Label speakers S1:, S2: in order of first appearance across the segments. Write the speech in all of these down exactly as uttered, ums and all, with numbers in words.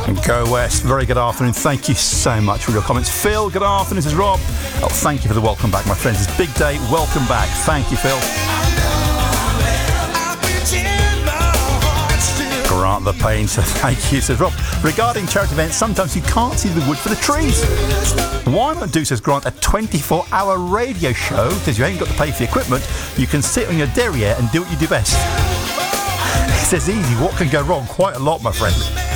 S1: Go West. Very good afternoon. Thank you so much for your comments. Phil, good afternoon. This is Rob. Oh, thank you for the welcome back, my friends. It's big day. Welcome back. Thank you, Phil. Grant the pain, so thank you, says Rob. Regarding charity events, sometimes you can't see the wood for the trees. Why not do, says Grant, a twenty-four hour radio show? Because you ain't got to pay for the equipment. You can sit on your derriere and do what you do best. He says easy. What can go wrong? Quite a lot, my friend.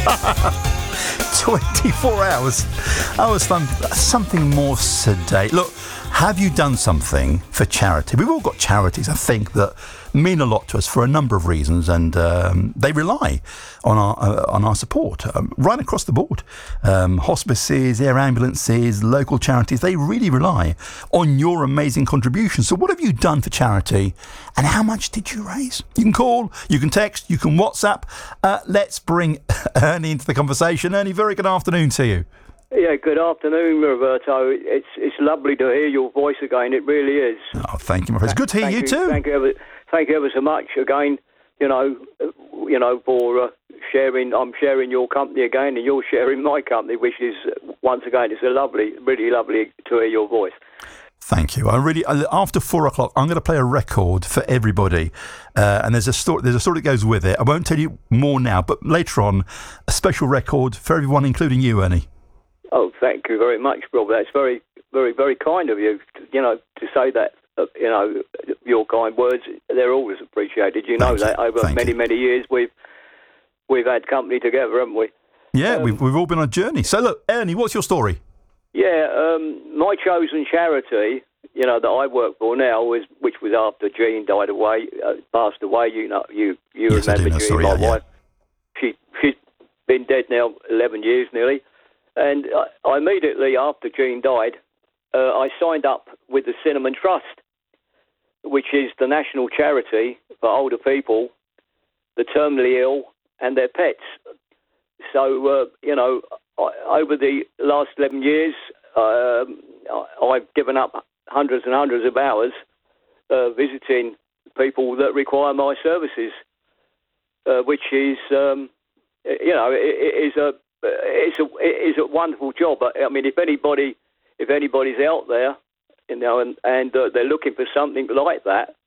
S1: twenty-four hours. I was fun. Something more sedate. Look, have you done something for charity? We've all got charities, I think, that mean a lot to us for a number of reasons, and um, they rely on our uh, on our support um, right across the board. Um, hospices, air ambulances, local charities, they really rely on your amazing contributions. So what have you done for charity, and how much did you raise? You can call, you can text, you can WhatsApp. Uh, let's bring Ernie into the conversation. Ernie, very good afternoon to you.
S2: Yeah, good afternoon, Roberto. It's it's lovely to hear your voice again. It really is.
S1: Oh, thank you, my friend. It's good to hear
S2: thank
S1: you,
S2: you
S1: too.
S2: Thank you ever, thank you ever so much again. You know, you know, for uh, sharing. I'm sharing your company again, and you're sharing my company, which is once again, it's a lovely, really lovely to hear your voice.
S1: Thank you. I really after four o'clock, I'm going to play a record for everybody, uh, and there's a story. There's a story that goes with it. I won't tell you more now, but later on, a special record for everyone, including you, Ernie.
S2: Oh, thank you very much, Rob. That's very, very, very kind of you. You know, to say that. Uh, you know, your kind words. They're always appreciated. You know
S1: Thank
S2: that
S1: you.
S2: over
S1: Thank
S2: many,
S1: you.
S2: many years we've we've had company together, haven't we?
S1: Yeah,
S2: um,
S1: we've we've all been on a journey. So look, Ernie, what's your story?
S2: Yeah, um, my chosen charity, you know, that I work for now, was which was after Jean died away, uh, passed away. You know, you you
S1: Yes, I do
S2: remember
S1: know.
S2: Jean,
S1: Sorry,
S2: my
S1: yeah,
S2: wife. She she's been dead now eleven years nearly, and I, I immediately after Jean died, uh, I signed up with the Cinnamon Trust, which is the national charity for older people, the terminally ill, and their pets. So, uh, you know, I, over the last eleven years, um, I, I've given up hundreds and hundreds of hours uh, visiting people that require my services, uh, which is, um, you know, it, it is a it's a it is a wonderful job. I mean, if anybody if anybody's out there, you know, and and uh, they're looking for something like that,